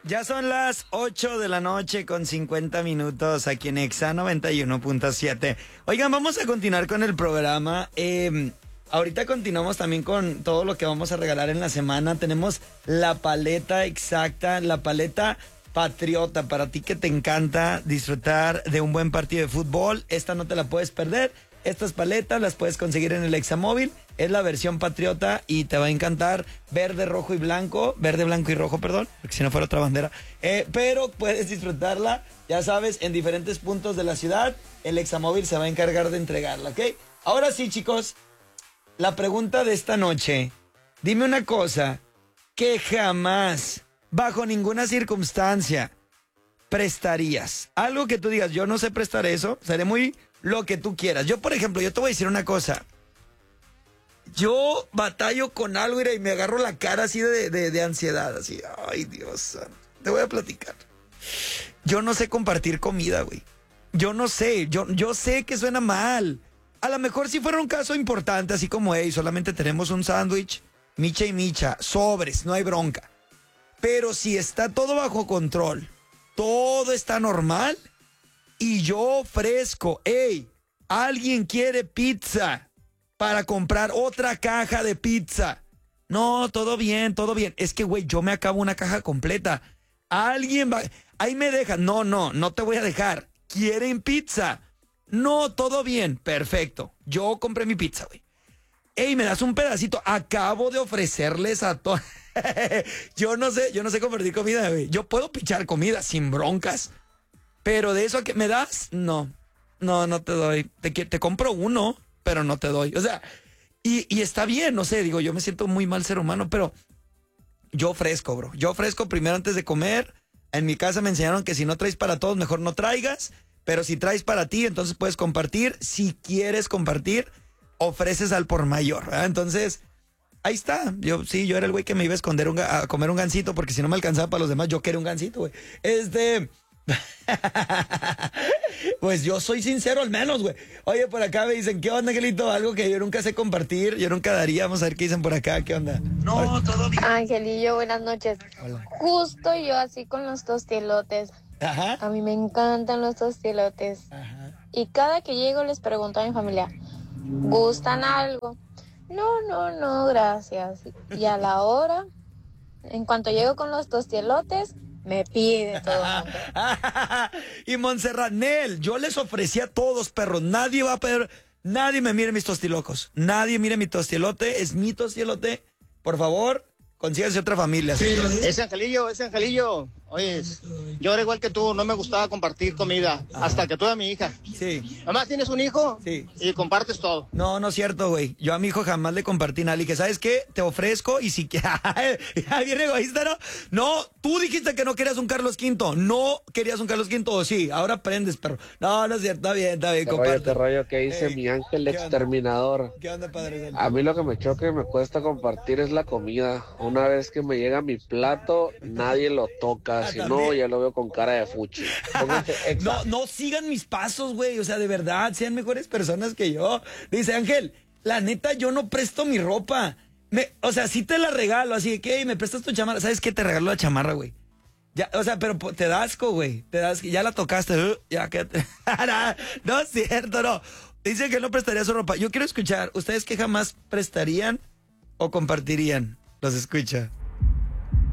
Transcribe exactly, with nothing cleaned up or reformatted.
Ya son las ocho de la noche con cincuenta minutos aquí en Exa noventa y uno punto siete. Oigan, vamos a continuar con el programa. Eh, ahorita continuamos también con todo lo que vamos a regalar en la semana. Tenemos la paleta exacta, la paleta patriota, para ti que te encanta disfrutar de un buen partido de fútbol. Esta no te la puedes perder. Estas paletas las puedes conseguir en el Examóvil. Es la versión patriota y te va a encantar. Verde, rojo y blanco. Verde, blanco y rojo, perdón. Porque si no fuera otra bandera. Eh, pero puedes disfrutarla, ya sabes, en diferentes puntos de la ciudad. El Examóvil se va a encargar de entregarla, ¿ok? Ahora sí, chicos. La pregunta de esta noche. Dime una cosa que jamás, bajo ninguna circunstancia, prestarías. Algo que tú digas, yo no sé prestar eso. Seré muy... lo que tú quieras. Yo, por ejemplo, yo te voy a decir una cosa. Yo batallo con algo y me agarro la cara así de, de, de ansiedad. Así, ay, Dios. Te voy a platicar. Yo no sé compartir comida, güey. Yo no sé. Yo, yo sé que suena mal. A lo mejor si fuera un caso importante, así como, hey, solamente tenemos un sándwich, micha y micha, sobres, no hay bronca. Pero si está todo bajo control, todo está normal... y yo ofrezco, hey, alguien quiere pizza para comprar otra caja de pizza. No, todo bien, todo bien. Es que, güey, yo me acabo una caja completa. Alguien va... ahí me dejan. No, no, no te voy a dejar. ¿Quieren pizza? No, todo bien. Perfecto. Yo compré mi pizza, güey. Hey, me das un pedacito. Acabo de ofrecerles a todos. yo no sé, yo no sé compartir comida, güey. Yo puedo pichar comida sin broncas. Pero de eso a que me das, no, no, no te doy. Te, te compro uno, pero no te doy. O sea, y, y está bien, no sé, digo, yo me siento muy mal ser humano, pero yo ofrezco, bro. Yo ofrezco primero antes de comer. En mi casa me enseñaron que si no traes para todos, mejor no traigas. Pero si traes para ti, entonces puedes compartir. Si quieres compartir, ofreces al por mayor, ¿verdad? Entonces, ahí está. Yo, sí, yo era el güey que me iba a esconder un, a comer un gansito, porque si no me alcanzaba para los demás, yo quería un gansito, güey. Este... Pues yo soy sincero al menos, güey. Oye, por acá me dicen, ¿qué onda, Angelito? Algo que yo nunca sé compartir, yo nunca daría. Vamos a ver qué dicen por acá, ¿qué onda? No, Oye. Todo bien. Angelillo, buenas noches. Hola. Justo yo así con los tostielotes. Ajá. A mí me encantan los tostielotes. Ajá. Y cada que llego les pregunto a mi familia, ¿gustan algo? No, no, no, gracias. Y a la hora, en cuanto llego con los tostielotes, me pide todo el mundo. Y Montserrat, Nel, yo les ofrecí a todos, perros. Nadie va a pedir, nadie me mire mis tostilocos. Nadie mire mi tostielote, es mi tostielote. Por favor, consíganse otra familia. ¿Sí? Ese Angelillo, ese Angelillo. Oye, yo era igual que tú, no me gustaba compartir comida. Ajá. Hasta que tuve a mi hija. Sí. Mamá, ¿tienes un hijo? Sí. Y compartes todo. No, no es cierto, güey. Yo a mi hijo jamás le compartí nada. Y que, ¿sabes qué? Te ofrezco y si quieres... Bien egoísta, ¿no? No, tú dijiste que no querías un Carlos Quinto. No querías un Carlos Quinto, o sí. Ahora aprendes, perro. No, no es cierto. Está bien, está bien. Te comparte. rollo, te rollo que dice Hey, mi ángel ¿qué exterminador. Onda? ¿Qué onda, padre? A mí lo que me choca y me cuesta compartir es la comida. Una vez que me llega mi plato, nadie lo toca. Si no, ya lo veo con cara de fuchi. No, no sigan mis pasos, güey. O sea, de verdad, sean mejores personas que yo. Dice Ángel, la neta, yo no presto mi ropa. Me, o sea, sí te la regalo, así de que, hey, me prestas tu chamarra. ¿Sabes qué? Te regalo la chamarra, güey. Ya, o sea, pero te da asco, güey. Te das, ya la tocaste. Uh, ya quédate. No es cierto, no. Dicen que no prestaría su ropa. Yo quiero escuchar, ¿ustedes qué jamás prestarían o compartirían? Los escucha.